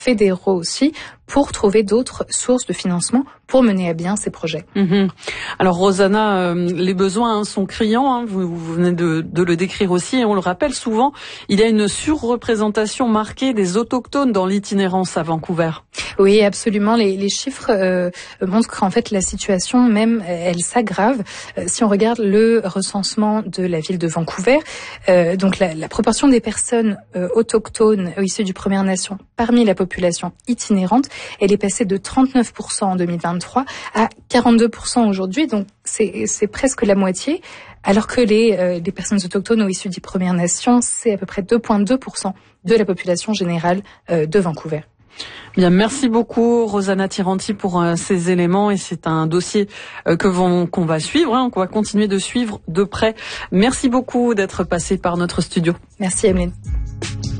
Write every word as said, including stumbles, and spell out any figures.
fédéraux aussi, pour trouver d'autres sources de financement pour mener à bien ces projets. Mmh. Alors Rosanna, euh, les besoins hein, sont criants, hein, vous, vous venez de, de le décrire aussi, et on le rappelle souvent, il y a une surreprésentation marquée des autochtones dans l'itinérance à Vancouver. Oui, absolument. Les, les chiffres euh, montrent qu'en fait la situation même, elle s'aggrave. Euh, si on regarde le recensement de la ville de Vancouver, euh, donc la, la proportion des personnes euh, autochtones euh, issues du Premières Nations parmi la population itinérante, elle est passée de trente-neuf pour cent en deux mille vingt-trois à quarante-deux pour cent aujourd'hui. Donc c'est, c'est presque la moitié. Alors que les, euh, les personnes autochtones ou issues des Premières Nations, c'est à peu près deux virgule deux pour cent de la population générale euh, de Vancouver. Bien, merci beaucoup Rosanna Tiranti pour euh, ces éléments, et c'est un dossier euh, que vont, qu'on va suivre, hein, qu'on va continuer de suivre de près. Merci beaucoup d'être passé par notre studio. Merci Emeline.